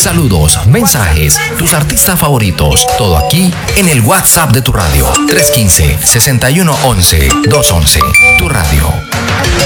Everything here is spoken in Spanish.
saludos, mensajes, tus artistas favoritos, todo aquí en el WhatsApp de tu radio. 315-6111-211. Tu radio.